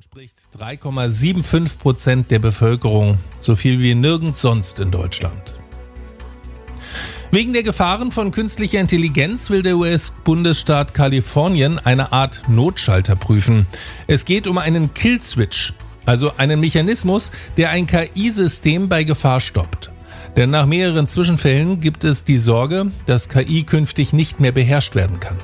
entspricht 3,75% der Bevölkerung, so viel wie nirgends sonst in Deutschland. Wegen der Gefahren von künstlicher Intelligenz will der US-Bundesstaat Kalifornien eine Art Notschalter prüfen. Es geht um einen Kill-Switch, also einen Mechanismus, der ein KI-System bei Gefahr stoppt. Denn nach mehreren Zwischenfällen gibt es die Sorge, dass KI künftig nicht mehr beherrscht werden kann.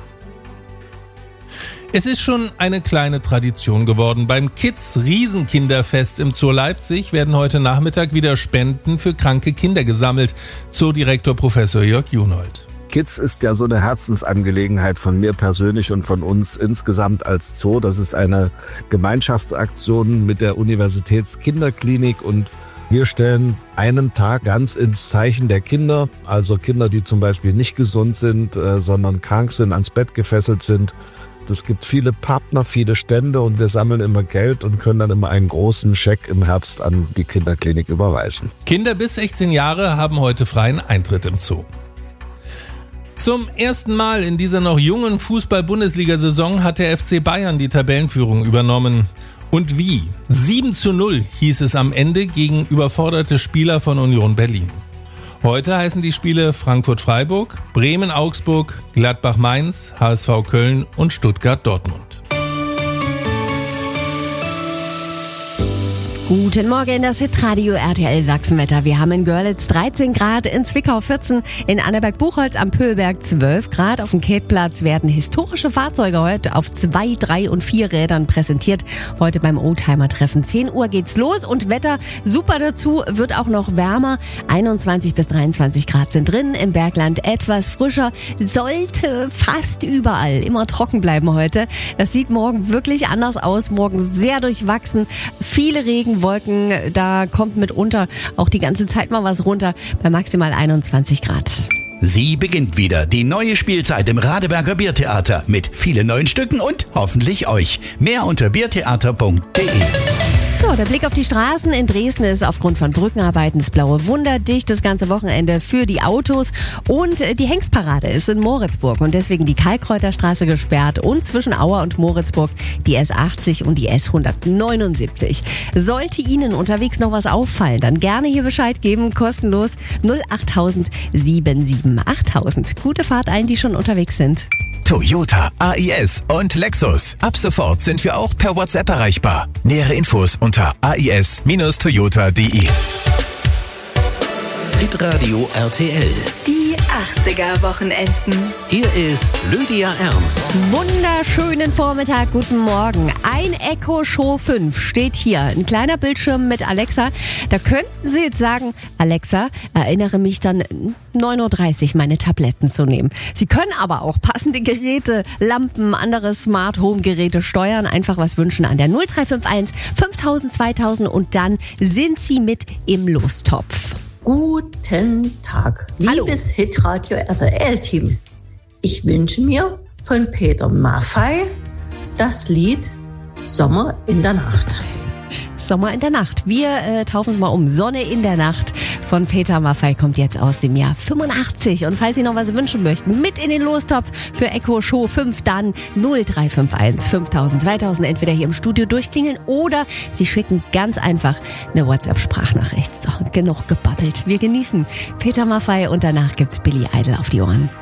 Es ist schon eine kleine Tradition geworden. Beim Kids-Riesenkinderfest im Zoo Leipzig werden heute Nachmittag wieder Spenden für kranke Kinder gesammelt. Zoodirektor Professor Jörg Junold. Kids ist ja so eine Herzensangelegenheit von mir persönlich und von uns insgesamt als Zoo. Das ist eine Gemeinschaftsaktion mit der Universitätskinderklinik und wir stellen einen Tag ganz ins Zeichen der Kinder, also Kinder, die zum Beispiel nicht gesund sind, sondern krank sind, ans Bett gefesselt sind. Es gibt viele Partner, viele Stände und wir sammeln immer Geld und können dann immer einen großen Scheck im Herbst an die Kinderklinik überweisen. Kinder bis 16 Jahre haben heute freien Eintritt im Zoo. Zum ersten Mal in dieser noch jungen Fußball-Bundesliga-Saison hat der FC Bayern die Tabellenführung übernommen. Und wie? 7:0 hieß es am Ende gegen überforderte Spieler von Union Berlin. Heute heißen die Spiele Frankfurt-Freiburg, Bremen-Augsburg, Gladbach-Mainz, HSV Köln und Stuttgart-Dortmund. Guten Morgen, das Hitradio RTL Sachsenwetter. Wir haben in Görlitz 13 Grad, in Zwickau 14, in Annaberg-Buchholz am Pöhlberg 12 Grad. Auf dem Ketplatz werden historische Fahrzeuge heute auf 2, 3 und 4 Rädern präsentiert. Heute beim Oldtimer-Treffen. 10 Uhr geht's los und Wetter super dazu, wird auch noch wärmer. 21 bis 23 Grad sind drin, im Bergland etwas frischer. Sollte fast überall immer trocken bleiben heute. Das sieht morgen wirklich anders aus. Morgen sehr durchwachsen, viele Regenwolken, da kommt mitunter auch die ganze Zeit mal was runter bei maximal 21 Grad. Sie beginnt wieder, die neue Spielzeit im Radeberger Biertheater mit vielen neuen Stücken und hoffentlich euch. Mehr unter biertheater.de. So, der Blick auf die Straßen in Dresden ist aufgrund von Brückenarbeiten das blaue Wunder dicht das ganze Wochenende für die Autos und die Hengstparade ist in Moritzburg und deswegen die Kalkreuterstraße gesperrt und zwischen Auer und Moritzburg die S80 und die S179. Sollte Ihnen unterwegs noch was auffallen, dann gerne hier Bescheid geben, kostenlos 08000 77 8000. Gute Fahrt allen, die schon unterwegs sind. Toyota, AIS und Lexus. Ab sofort sind wir auch per WhatsApp erreichbar. Nähere Infos unter ais-toyota.de. Hitradio RTL. Die 80er-Wochenenden. Hier ist Lydia Ernst. Wunderschönen Vormittag, guten Morgen. Ein Echo Show 5 steht hier. Ein kleiner Bildschirm mit Alexa. Da könnten Sie jetzt sagen, Alexa, erinnere mich dann 9:30 Uhr meine Tabletten zu nehmen. Sie können aber auch passende Geräte, Lampen, andere Smart Home Geräte steuern. Einfach was wünschen an der 0351 5000 2000 und dann sind Sie mit im Lostopf. Guten Tag, Hallo. liebes Hitradio RTL-Team. Ich wünsche mir von Peter Maffay das Lied Sommer in der Nacht. Sommer in der Nacht. Wir taufen es mal um. Sonne in der Nacht von Peter Maffay kommt jetzt aus dem Jahr 85. Und falls Sie noch was wünschen möchten, mit in den Lostopf für Echo Show 5, dann 0351 5000 2000. Entweder hier im Studio durchklingeln oder Sie schicken ganz einfach eine WhatsApp-Sprachnachricht. So, genug gebabbelt. Wir genießen Peter Maffay und danach gibt's Billy Idol auf die Ohren.